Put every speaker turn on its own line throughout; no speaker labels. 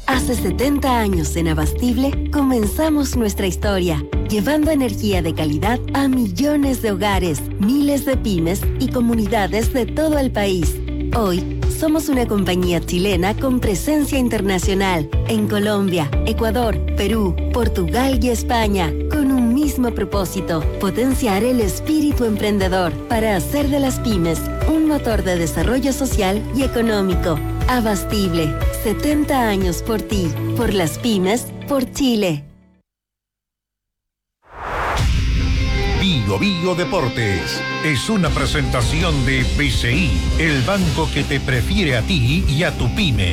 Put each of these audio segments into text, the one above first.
Hace 70 años en Abastible comenzamos nuestra historia, llevando energía de calidad a millones de hogares, miles de pymes y comunidades de todo el país. Hoy, somos una compañía chilena con presencia internacional en Colombia, Ecuador, Perú, Portugal y España, con un mismo propósito: potenciar el espíritu emprendedor para hacer de las pymes un motor de desarrollo social y económico. Abastible, 70 años por ti, por las pymes, por Chile.
Bio Bio Deportes es una presentación de BCI, el banco que te prefiere a ti y a tu pyme.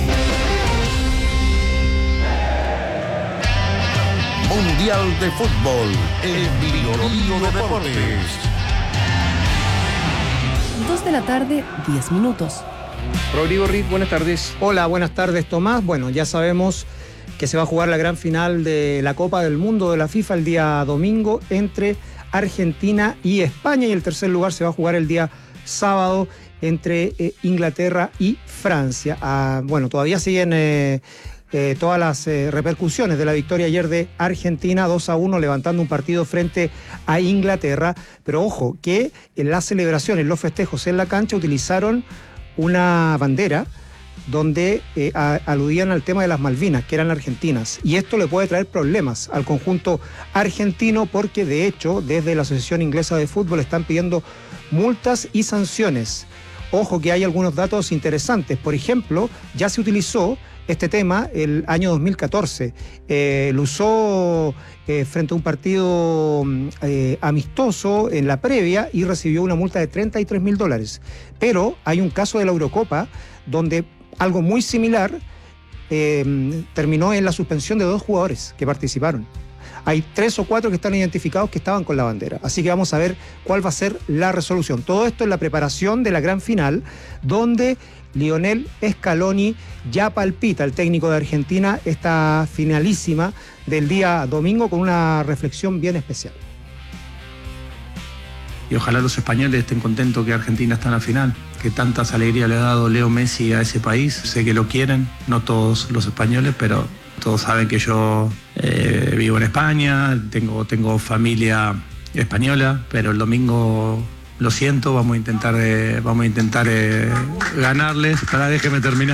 Mundial de Fútbol en Bio Bio Deportes.
2 de la tarde, 10 minutos.
Rodrigo Riz, buenas tardes.
Hola, buenas tardes, Tomás. Bueno, ya sabemos que se va a jugar la gran final de la Copa del Mundo de la FIFA el día domingo entre Argentina y España, y el tercer lugar se va a jugar el día sábado entre Inglaterra y Francia. Bueno, todavía siguen todas las repercusiones de la victoria ayer de Argentina 2-1, levantando un partido frente a Inglaterra, pero ojo que en las celebraciones, los festejos en la cancha utilizaron una bandera donde aludían al tema de las Malvinas, que eran argentinas, y esto le puede traer problemas al conjunto argentino, porque de hecho desde la Asociación Inglesa de Fútbol están pidiendo multas y sanciones. Ojo que hay algunos datos interesantes. Por ejemplo, ya se utilizó este tema el año 2014, lo usó frente a un partido amistoso en la previa y recibió una multa de $33.000, pero hay un caso de la Eurocopa donde algo muy similar terminó en la suspensión de 2 jugadores que participaron. Hay 3 o 4 que están identificados que estaban con la bandera. Así que vamos a ver cuál va a ser la resolución. Todo esto en la preparación de la gran final, donde Lionel Scaloni ya palpita, el técnico de Argentina, esta finalísima del día domingo, con una reflexión bien especial.
Y ojalá los españoles estén contentos que Argentina está en la final, que tantas alegrías le ha dado Leo Messi a ese país. Sé que lo quieren, no todos los españoles, pero todos saben que yo vivo en España, tengo familia española, pero el domingo, lo siento, vamos a intentar ganarles. Déjeme terminar.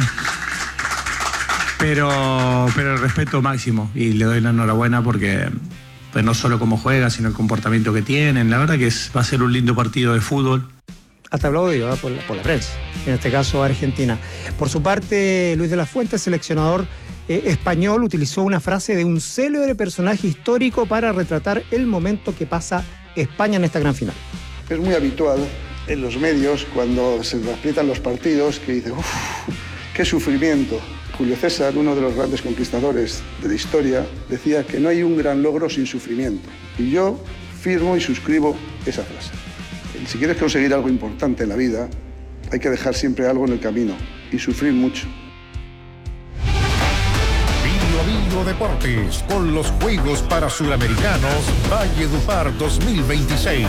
Pero el respeto máximo, y le doy la enhorabuena porque pues no solo cómo juega, sino el comportamiento que tienen. La verdad que va a ser un lindo partido de fútbol.
Hasta aplaudido por la prensa, en este caso Argentina. Por su parte, Luis de la Fuente, seleccionador español, utilizó una frase de un célebre personaje histórico para retratar el momento que pasa España en esta gran final.
Es muy habitual en los medios, cuando se aprietan los partidos, que dicen, uff, qué sufrimiento. Julio César, uno de los grandes conquistadores de la historia, decía que no hay un gran logro sin sufrimiento. Y yo firmo y suscribo esa frase. Si quieres conseguir algo importante en la vida, hay que dejar siempre algo en el camino y sufrir mucho.
Bio Bio Deportes, con los Juegos para Suramericanos Valledupar 2026.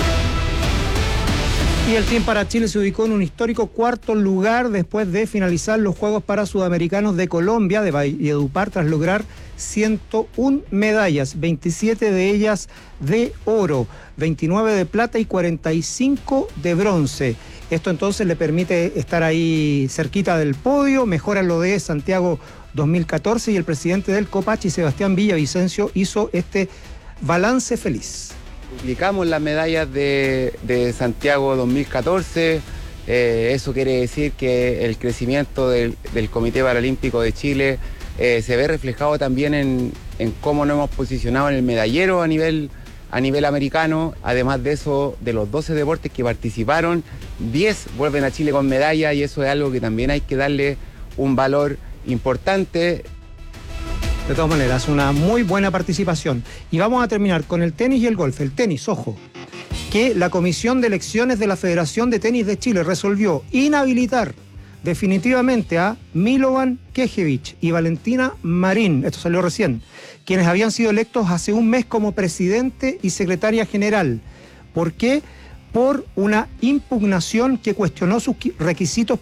Y el Team para Chile se ubicó en un histórico 4º lugar después de finalizar los Juegos para Sudamericanos de Colombia, de Valledupar, tras lograr 101 medallas, 27 de ellas de oro, 29 de plata y 45 de bronce. Esto entonces le permite estar ahí cerquita del podio, mejora lo de Santiago 2014, y el presidente del Copachi, Sebastián Villavicencio, hizo este balance feliz.
Duplicamos las medallas de Santiago 2014, eso quiere decir que el crecimiento del Comité Paralímpico de Chile se ve reflejado también en cómo nos hemos posicionado en el medallero a nivel americano. Además de eso, de los 12 deportes que participaron, 10 vuelven a Chile con medalla, y eso es algo que también hay que darle un valor importante.
De todas maneras, una muy buena participación. Y vamos a terminar con el tenis y el golf. El tenis, ojo, que la Comisión de Elecciones de la Federación de Tenis de Chile resolvió inhabilitar definitivamente a Milovan Knežević y Valentina Marín, esto salió recién, quienes habían sido electos hace un mes como presidente y secretaria general. ¿Por qué? Por una impugnación que cuestionó sus requisitos